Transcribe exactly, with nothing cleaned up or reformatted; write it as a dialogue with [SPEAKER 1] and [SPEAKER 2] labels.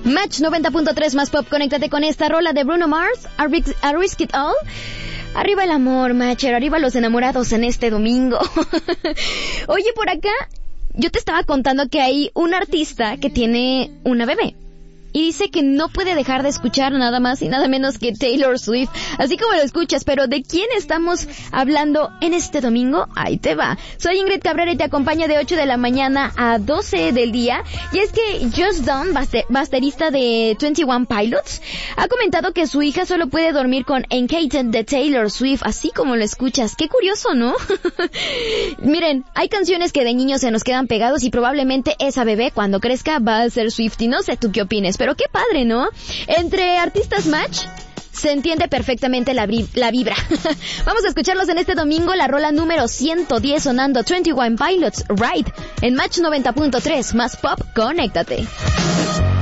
[SPEAKER 1] Match noventa punto tres más pop, conéctate con esta rola de Bruno Mars, I Risk, I Risk It All. Arriba el amor, Matcher, arriba los enamorados en este domingo. Oye, por acá, yo te estaba contando que hay un artista que tiene una bebé. Y dice que no puede dejar de escuchar nada más y nada menos que Taylor Swift. Así como lo escuchas, pero ¿de quién estamos hablando en este domingo? Ahí te va. Soy Ingrid Cabrera y te acompaño de ocho de la mañana a doce del día. Y es que Josh Dun, baterista de veintiuno Pilots, ha comentado que su hija solo puede dormir con Enchanted de Taylor Swift, así como lo escuchas. Qué curioso, ¿no? Miren, hay canciones que de niños se nos quedan pegados y probablemente esa bebé cuando crezca va a ser Swiftie. No sé tú qué opines, pero qué padre, ¿no? Entre artistas match se entiende perfectamente la, bri- la vibra. Vamos a escucharlos en este domingo, la rola número ciento diez sonando veintiuno Pilots, Ride, en Match noventa punto tres, más pop, conéctate.